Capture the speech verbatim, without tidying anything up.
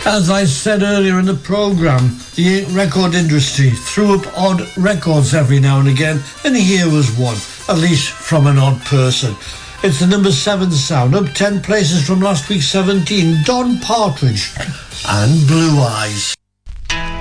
As I said earlier in the programme, the record industry threw up odd records every now and again, and here was one, at least from an odd person. It's the number seven sound, up ten places from last week's seventeen, Don Partridge and Blue Eyes.